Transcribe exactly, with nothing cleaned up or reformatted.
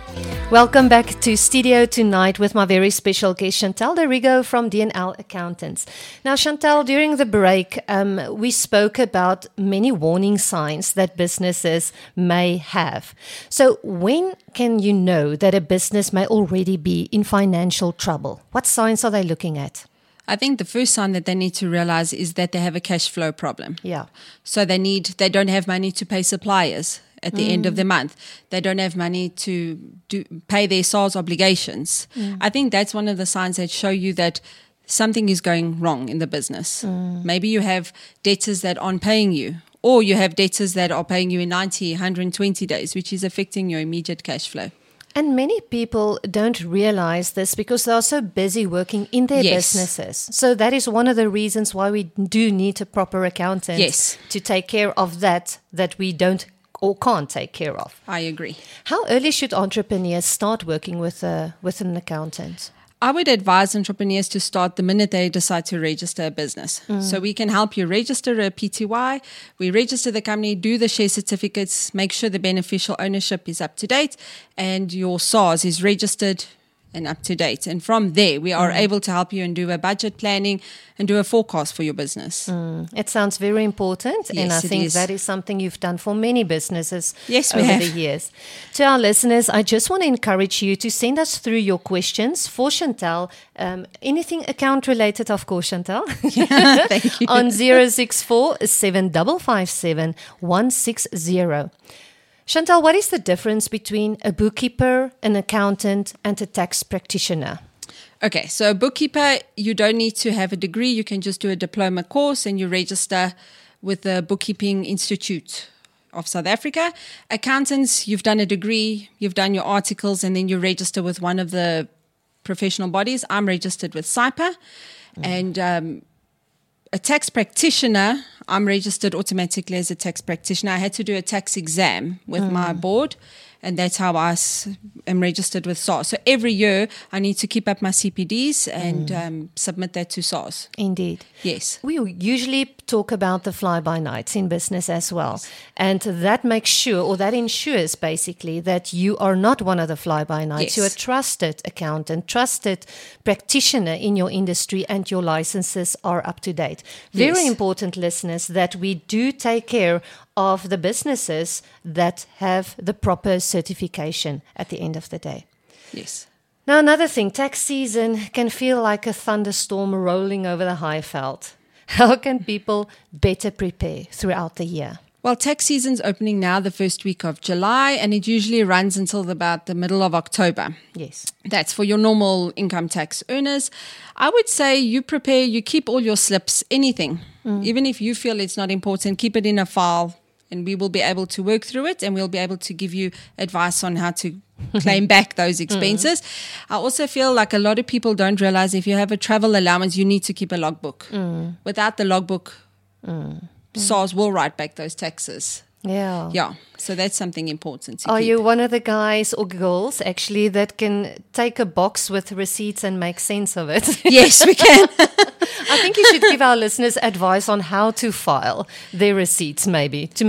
Welcome back to studio tonight with my very special guest, Chantal de Rigo from D and L Accountants. Now, Chantal, during the break, um, we spoke about many warning signs that businesses may have. So when can you know that a business may already be in financial trouble? What signs are they looking at? I think the first sign that they need to realize is that they have a cash flow problem. Yeah. So they need, they don't have money to pay suppliers at the mm. end of the month. They don't have money to do, pay their SARS obligations. Mm. I think that's one of the signs that show you that something is going wrong in the business. Mm. Maybe you have debtors that aren't paying you, or you have debtors that are paying you in ninety, one hundred twenty days, which is affecting your immediate cash flow. And many people don't realize this because they are so busy working in their yes. businesses. So that is one of the reasons why we do need a proper accountant yes. to take care of that that we don't or can't take care of. I agree. How early should entrepreneurs start working with a, with an accountant? I would advise entrepreneurs to start the minute they decide to register a business. Mm. So we can help you register a P T Y. We register the company, do the share certificates, make sure the beneficial ownership is up to date, and your SARS is registered and up to date. And from there, we are mm. able to help you and do a budget planning and do a forecast for your business. Mm. It sounds very important, yes, and I think is. that is something you've done for many businesses yes, we over have. the years. To our listeners, I just want to encourage you to send us through your questions for Chantal, um, anything account related, of course, Chantal, yeah, thank you. on zero six four, seven five five seven, one six zero. Chantal, what is the difference between a bookkeeper, an accountant, and a tax practitioner? Okay, so a bookkeeper, you don't need to have a degree. You can just do a diploma course and you register with the Bookkeeping Institute of South Africa. Accountants, you've done a degree, you've done your articles, and then you register with one of the professional bodies. I'm registered with SAIPA. Mm. And um, a tax practitioner, I'm registered automatically as a tax practitioner. I had to do a tax exam with mm. my board, and that's how I am registered with SARS. So every year I need to keep up my C P Ds and mm. um, submit that to SARS. Indeed. Yes. We usually talk about the fly-by-nights in business as well. Yes. And that makes sure, or that ensures basically, that you are not one of the fly-by-nights. Yes. You're a trusted accountant, trusted practitioner in your industry, and your licenses are up to date. Very yes. important, listeners, that we do take care of the businesses that have the proper certification at the end of the day. Yes. Now, another thing, tax season can feel like a thunderstorm rolling over the Highveld. How can people better prepare throughout the year? Well, tax season's opening now the first week of July, and it usually runs until about the middle of October. Yes. That's for your normal income tax earners. I would say you prepare, you keep all your slips, anything. Mm. Even if you feel it's not important, keep it in a file, and we will be able to work through it, and we'll be able to give you advice on how to claim back those expenses. Mm. I also feel like a lot of people don't realize if you have a travel allowance, you need to keep a logbook. Mm. Without the logbook, mm. SARS will write back those taxes. Yeah. Yeah. So that's something important to Are keep. you one of the guys or girls actually that can take a box with receipts and make sense of it? Yes, we can. I think you should give our listeners advice on how to file their receipts maybe to